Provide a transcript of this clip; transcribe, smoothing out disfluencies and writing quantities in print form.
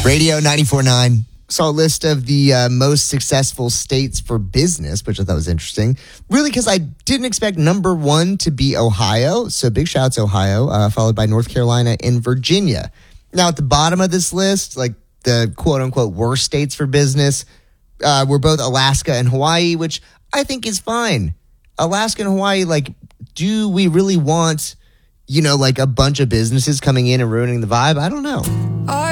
Radio 94.9 saw a list of the most successful states for business, which I thought was interesting. Really, because I didn't expect number one to be Ohio. So big shout out to Ohio, followed by North Carolina and Virginia. Now, at the bottom of this list, like the quote-unquote worst states for business, were both Alaska and Hawaii, which I think is fine. Alaska and Hawaii, like, do we really want, like a bunch of businesses coming in and ruining the vibe? I don't know.